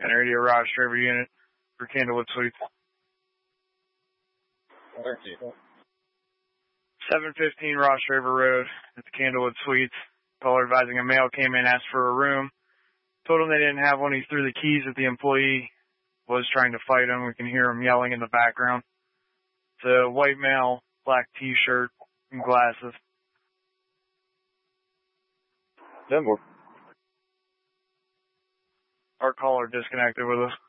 Radio Ross River Unit for Candlewood Suites. Thank you. 715 Ross River Road at the Candlewood Suites. Caller advising a male came in, asked for a room. Told him they didn't have one. He threw the keys at the employee. Was trying to fight him. We can hear him yelling in the background. It's a white male, black t-shirt and glasses. Denver. Our caller disconnected with us.